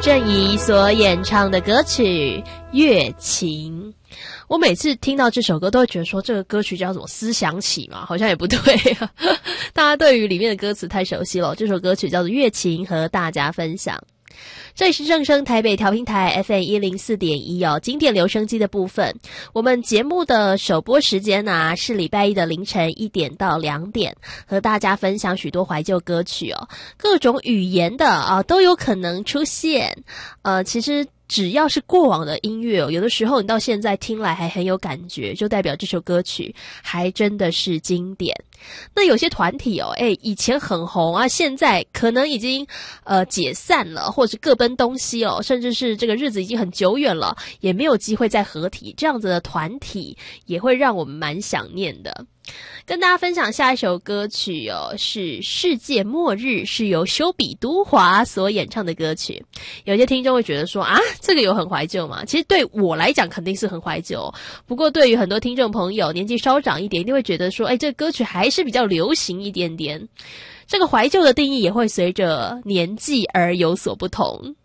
郑怡所演唱的歌曲《月琴》。我每次听到这首歌都会觉得说这个歌曲叫什么思想起嘛，好像也不对啊。大家对于里面的歌词太熟悉了，这首歌曲叫做《月琴》，和大家分享。这里是正声台北调频台 FM104.1 哦，经典留声机的部分。我们节目的首播时间是礼拜一的凌晨1点到2点，和大家分享许多怀旧歌曲哦，各种语言的都有可能出现。其实只要是过往的音乐有的时候你到现在听来还很有感觉，就代表这首歌曲还真的是经典。那有些团体以前很红啊，现在可能已经解散了，或者各奔东西甚至是这个日子已经很久远了，也没有机会再合体，这样子的团体也会让我们蛮想念的。跟大家分享下一首歌曲是《世界末日》，是由修比都华所演唱的歌曲。有些听众会觉得说这个有很怀旧吗？其实对我来讲肯定是很怀旧，不过对于很多听众朋友年纪稍长一点，一定会觉得说这个歌曲还是比较流行一点点。这个怀旧的定义也会随着年纪而有所不同。